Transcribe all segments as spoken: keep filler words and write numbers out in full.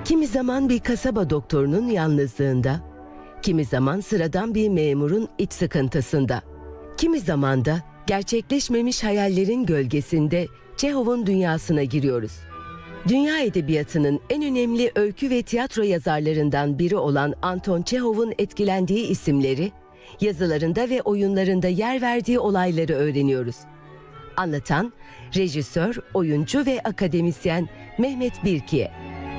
Kimi zaman bir kasaba doktorunun yalnızlığında, kimi zaman sıradan bir memurun iç sıkıntısında, kimi zaman da gerçekleşmemiş hayallerin gölgesinde Çehov'un dünyasına giriyoruz. Dünya edebiyatının en önemli öykü ve tiyatro yazarlarından biri olan Anton Çehov'un etkilendiği isimleri, yazılarında ve oyunlarında yer verdiği olayları öğreniyoruz. Anlatan, rejisör, oyuncu ve akademisyen Mehmet Birkiye.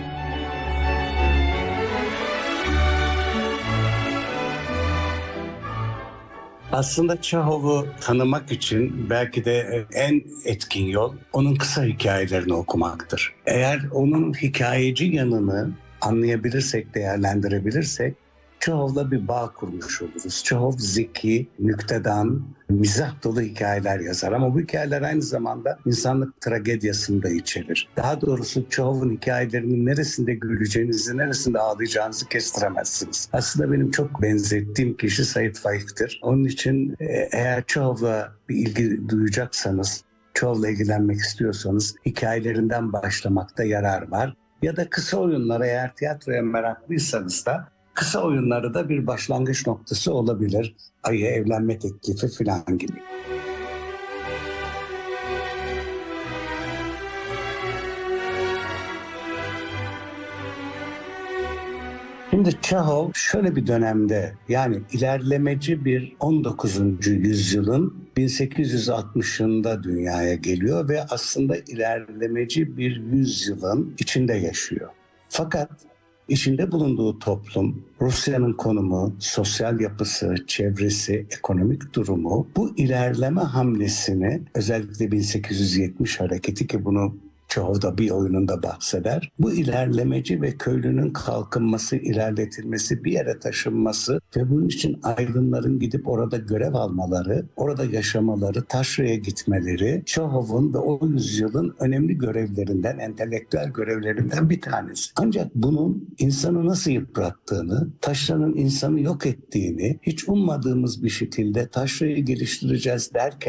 Aslında Çehov'u tanımak için belki de en etkin yol onun kısa hikayelerini okumaktır. Eğer onun hikayeci yanını anlayabilirsek, değerlendirebilirsek Çehov'la bir bağ kurmuş oluruz. Çehov zeki, nüktedan, mizah dolu hikayeler yazar ama bu hikayeler aynı zamanda insanlık tragedyasını da içerir. Daha doğrusu Çehov'un hikayelerinin neresinde güleceğinizi, neresinde ağlayacağınızı kestiremezsiniz. Aslında benim çok benzettiğim kişi Sait Faik'tir. Onun için eğer Çehov'la bir ilgi duyacaksanız, Çehov'la ilgilenmek istiyorsanız hikayelerinden başlamakta yarar var. Ya da kısa oyunlar, eğer tiyatroya meraklıysanız da kısa oyunları da bir başlangıç noktası olabilir. Ayı evlenme teklifi falan gibi. Şimdi Çehov şöyle bir dönemde, yani ilerlemeci bir on dokuzuncu yüzyılın bin sekiz yüz altmışında dünyaya geliyor ve aslında ilerlemeci bir yüzyılın içinde yaşıyor. Fakat İçinde bulunduğu toplum, Rusya'nın konumu, sosyal yapısı, çevresi, ekonomik durumu bu ilerleme hamlesini, özellikle bin sekiz yüz yetmiş hareketi ki bunu Çehov'da bir oyununda bahseder. Bu ilerlemeci ve köylünün kalkınması, ilerletilmesi, bir yere taşınması ve bunun için aydınların gidip orada görev almaları, orada yaşamaları, taşraya gitmeleri Çehov'un ve o yüzyılın önemli görevlerinden, entelektüel görevlerinden bir tanesi. Ancak bunun insanı nasıl yıprattığını, taşranın insanı yok ettiğini, hiç ummadığımız bir şekilde taşrayı geliştireceğiz derken